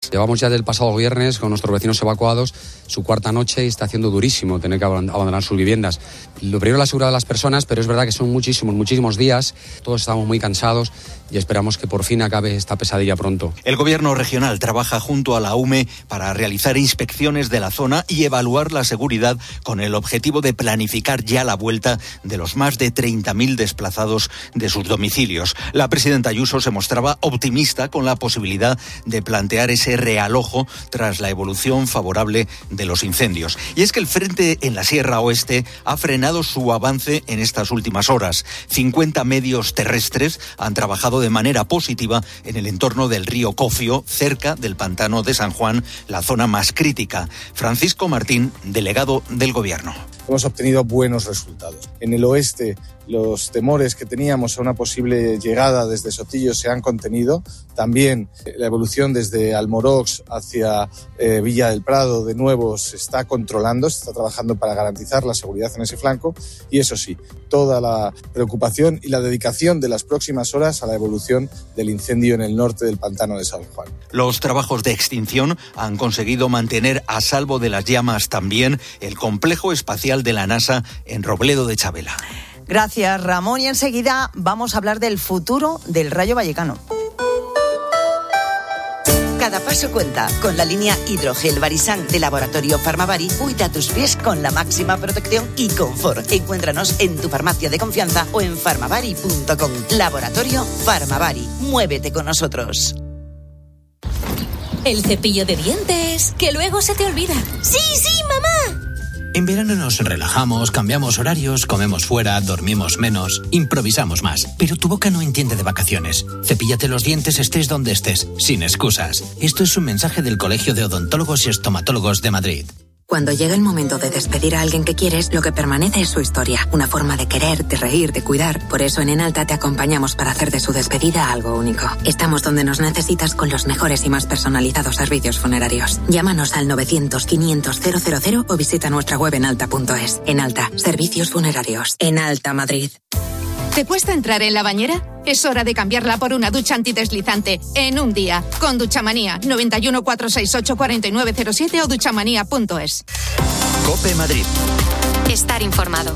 Llevamos ya del pasado viernes con nuestros vecinos evacuados su cuarta noche y está haciendo durísimo tener que abandonar sus viviendas. Lo primero es la seguridad de las personas, pero es verdad que son muchísimos días. Todos estamos muy cansados y esperamos que por fin acabe esta pesadilla pronto. El gobierno regional trabaja junto a la UME para realizar inspecciones de la zona y evaluar la seguridad con el objetivo de planificar ya la vuelta de los más de 30.000 desplazados de sus domicilios. La presidenta Ayuso se mostraba optimista con la posibilidad de plantear ese realojo tras la evolución favorable de los incendios. Y es que el frente en la Sierra Oeste ha frenado su avance en estas últimas horas. 50 medios terrestres han trabajado de manera positiva en el entorno del río Cofio, cerca del pantano de San Juan, la zona más crítica. Francisco Martín, delegado del Gobierno. Hemos obtenido buenos resultados. En el oeste, los temores que teníamos a una posible llegada desde Sotillo se han contenido. También la evolución desde Almorox hacia Villa del Prado de nuevo se está controlando, se está trabajando para garantizar la seguridad en ese flanco. Y eso sí, toda la preocupación y la dedicación de las próximas horas a la evolución del incendio en el norte del pantano de San Juan. Los trabajos de extinción han conseguido mantener a salvo de las llamas también el complejo espacial de la NASA en Robledo de Chavela. Gracias, Ramón. Y enseguida vamos a hablar del futuro del Rayo Vallecano. Cada paso cuenta. Con la línea Hidrogel Barisan de Laboratorio Farmavari, cuida tus pies con la máxima protección y confort. Encuéntranos en tu farmacia de confianza o en farmavari.com. Laboratorio Farmavari. Muévete con nosotros. El cepillo de dientes, que luego se te olvida. ¡Sí, mamá! En verano nos relajamos, cambiamos horarios, comemos fuera, dormimos menos, improvisamos más. Pero tu boca no entiende de vacaciones. Cepíllate los dientes estés donde estés, sin excusas. Esto es un mensaje del Colegio de Odontólogos y Estomatólogos de Madrid. Cuando llega el momento de despedir a alguien que quieres, lo que permanece es su historia. Una forma de querer, de reír, de cuidar. Por eso en Enalta te acompañamos para hacer de su despedida algo único. Estamos donde nos necesitas con los mejores y más personalizados servicios funerarios. Llámanos al 900-500-000 o visita nuestra web enalta.es. Enalta, servicios funerarios. Enalta Madrid. ¿Te cuesta entrar en la bañera? Es hora de cambiarla por una ducha antideslizante en un día. Con Duchamanía, 91 468 4907 o duchamanía.es. COPE Madrid. Estar informado.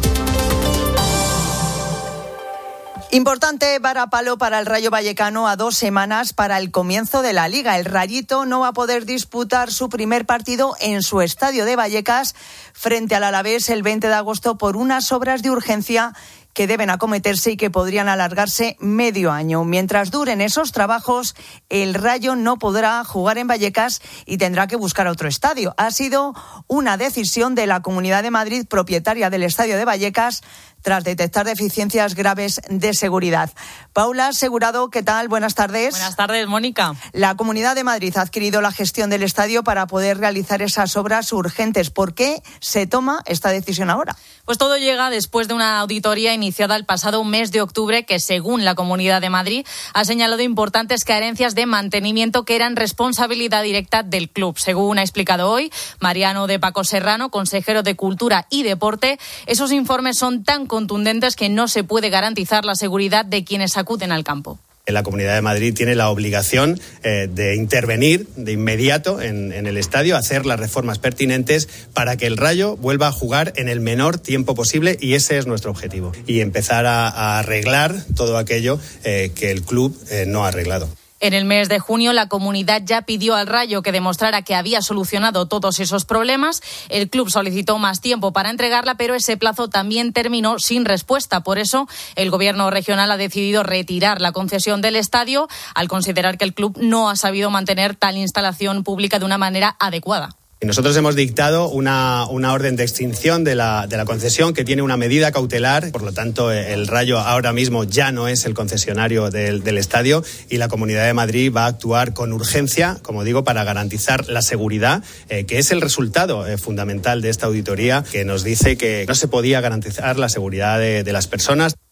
Importante varapalo para el Rayo Vallecano a 2 semanas para el comienzo de la Liga. El Rayito no va a poder disputar su primer partido en su estadio de Vallecas frente al Alavés el 20 de agosto por unas obras de urgencia que deben acometerse y que podrían alargarse medio año. Mientras duren esos trabajos, el Rayo no podrá jugar en Vallecas y tendrá que buscar otro estadio. Ha sido una decisión de la Comunidad de Madrid, propietaria del estadio de Vallecas, tras detectar deficiencias graves de seguridad. Paula Asegurado, ¿qué tal? Buenas tardes. Buenas tardes, Mónica. La Comunidad de Madrid ha adquirido la gestión del estadio para poder realizar esas obras urgentes. ¿Por qué se toma esta decisión ahora? Pues todo llega después de una auditoría iniciada el pasado mes de octubre que, según la Comunidad de Madrid, ha señalado importantes carencias de mantenimiento que eran responsabilidad directa del club. Según ha explicado hoy Mariano de Paco Serrano, consejero de Cultura y Deporte, esos informes son tan contundentes que no se puede garantizar la seguridad de quienes acuden al campo. La Comunidad de Madrid tiene la obligación de intervenir de inmediato en el estadio, hacer las reformas pertinentes para que el Rayo vuelva a jugar en el menor tiempo posible, y ese es nuestro objetivo. Y empezar a arreglar todo aquello que el club no ha arreglado. En el mes de junio, la comunidad ya pidió al Rayo que demostrara que había solucionado todos esos problemas. El club solicitó más tiempo para entregarla, pero ese plazo también terminó sin respuesta. Por eso, el gobierno regional ha decidido retirar la concesión del estadio al considerar que el club no ha sabido mantener tal instalación pública de una manera adecuada. Y nosotros hemos dictado una orden de extinción de la concesión que tiene una medida cautelar. Por lo tanto, el Rayo ahora mismo ya no es el concesionario del estadio, y la Comunidad de Madrid va a actuar con urgencia, como digo, para garantizar la seguridad, que es el resultado fundamental de esta auditoría, que nos dice que no se podía garantizar la seguridad de las personas.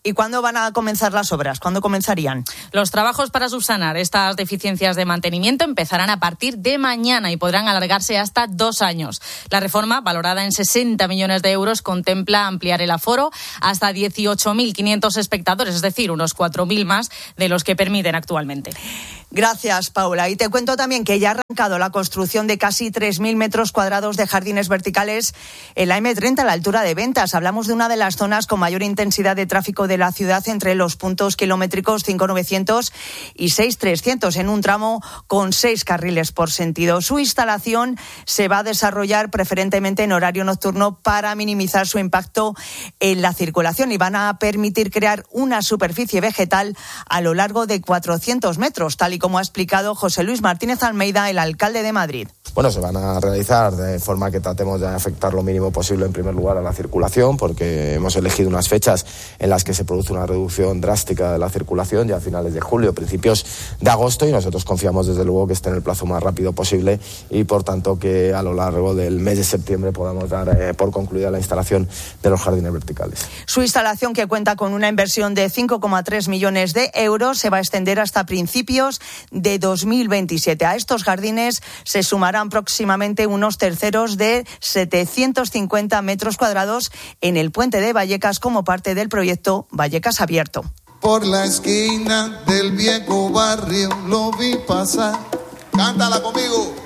¿Y cuándo van a comenzar las obras? ¿Cuándo comenzarían? Los trabajos para subsanar estas deficiencias de mantenimiento empezarán a partir de mañana y podrán alargarse hasta 2 años. La reforma, valorada en 60 millones de euros, contempla ampliar el aforo hasta 18.500 espectadores, es decir, unos 4.000 más de los que permiten actualmente. Gracias, Paula. Y te cuento también que ya ha arrancado la construcción de casi 3.000 metros cuadrados de jardines verticales en la M30 a la altura de Ventas. Hablamos de una de las zonas con mayor intensidad de tráfico de la ciudad entre los puntos kilométricos 5.900 y 6.300 en un tramo con 6 carriles por sentido. Su instalación se va a desarrollar preferentemente en horario nocturno para minimizar su impacto en la circulación y van a permitir crear una superficie vegetal a lo largo de 400 metros, tal y como ha explicado José Luis Martínez Almeida, el alcalde de Madrid. Bueno, se van a realizar de forma que tratemos de afectar lo mínimo posible en primer lugar a la circulación, porque hemos elegido unas fechas en las que se produce una reducción drástica de la circulación, ya a finales de julio, principios de agosto, y nosotros confiamos desde luego que esté en el plazo más rápido posible y por tanto que a lo largo del mes de septiembre podamos dar por concluida la instalación de los jardines verticales. Su instalación, que cuenta con una inversión de 5,3 millones de euros, se va a extender hasta principios de 2027. A estos jardines se sumarán próximamente unos terceros de 750 metros cuadrados en el puente de Vallecas como parte del proyecto Vallecas Abierto. Por la esquina del viejo barrio lo vi pasar. Cántala conmigo.